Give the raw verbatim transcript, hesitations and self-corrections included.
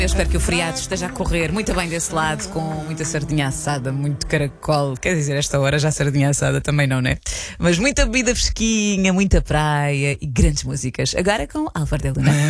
Eu espero que o feriado esteja a correr muito bem desse lado, com muita sardinha assada, muito caracol. Quer dizer, esta hora já sardinha assada também não, né? Mas muita bebida fresquinha, muita praia e grandes músicas. Agora com Álvaro de Luna.